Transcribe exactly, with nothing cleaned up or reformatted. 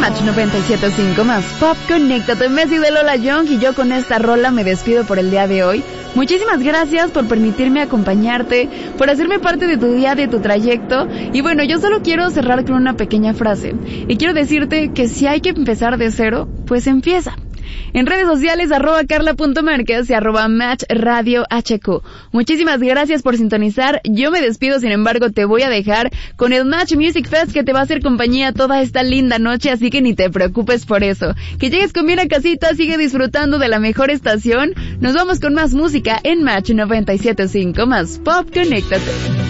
Match noventa y siete punto cinco más Pop, conéctate. Messi de Lola Young y yo con esta rola me despido por el día de hoy. Muchísimas gracias por permitirme acompañarte, por hacerme parte de tu día, de tu trayecto. Y bueno, yo solo quiero cerrar con una pequeña frase. Y quiero decirte que si hay que empezar de cero, pues empieza. En redes sociales, arroba carla.márquez y arroba match radio hq. Muchísimas gracias por sintonizar. Yo me despido, sin embargo, te voy a dejar con el Match Music Fest que te va a hacer compañía toda esta linda noche, así que ni te preocupes por eso. Que llegues con bien a casita, sigue disfrutando de la mejor estación. Nos vamos con más música en Match noventa y siete punto cinco más Pop, conéctate.